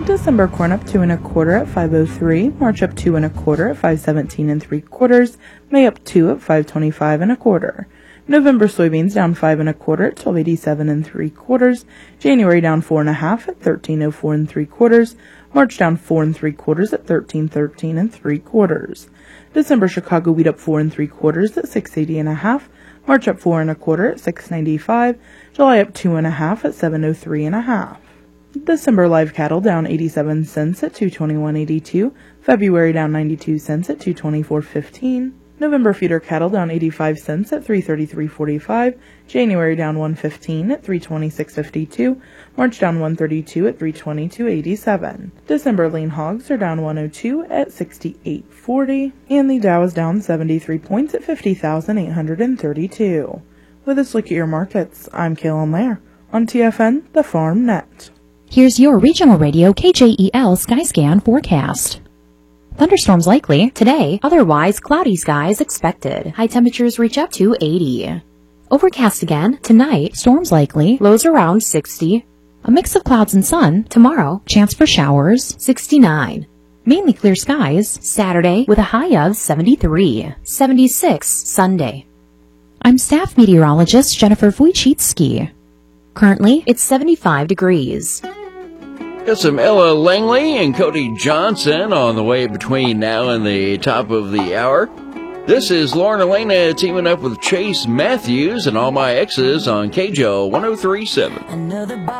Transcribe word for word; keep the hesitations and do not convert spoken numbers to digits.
December corn up two and a quarter at five oh three, March up two and a quarter at five seventeen and three quarters, May up two at five twenty-five and a quarter. November soybeans down five and a quarter at twelve eighty-seven and three quarters, January down four and a half at thirteen oh four and three quarters, March down four and three quarters at thirteen thirteen and three quarters. December Chicago wheat up four and three quarters at six eighty and a half, March up four and a quarter at six ninety-five, July up two and a half at seven oh three and a half. December live cattle down eighty-seven cents at two twenty-one eighty-two, February down ninety-two cents at two twenty-four fifteen, November feeder cattle down eighty-five cents at three thirty-three forty-five, January down one fifteen at three twenty-six fifty-two, March down one thirty-two at three twenty-two eighty-seven. December lean hogs are down one oh two at sixty-eight forty, and the Dow is down seventy-three points at fifty thousand eight hundred thirty-two. With this look at your markets, I'm Kaylin Lair on T F N, the Farm Net. Here's your regional radio K J E L Skyscan forecast. Thunderstorms likely today, otherwise cloudy skies expected. High temperatures reach up to eighty. Overcast again tonight, storms likely, lows around sixty. A mix of clouds and sun tomorrow, chance for showers, sixty-nine. Mainly clear skies Saturday with a high of seventy-three. seventy-six Sunday. I'm staff meteorologist Jennifer Wojcicki. Currently, it's seventy-five degrees. Got some Ella Langley and Cody Johnson on the way between now and the top of the hour. This is Lauren Elena teaming up with Chase Matthews and All My Exes on K J O one oh three point seven. Another